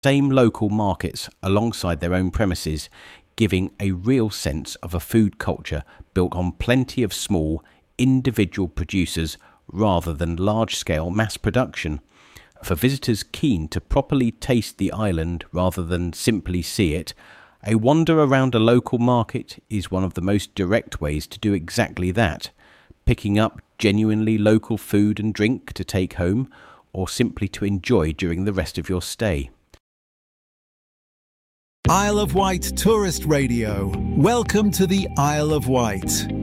Same local markets alongside their own premises, giving a real sense of a food culture built on plenty of small, individual producers rather than large-scale mass production. For visitors keen to properly taste the island rather than simply see it, a wander around a local market is one of the most direct ways to do exactly that, picking up genuinely local food and drink to take home or simply to enjoy during the rest of your stay. Isle of Wight Tourist Radio. Welcome to the Isle of Wight.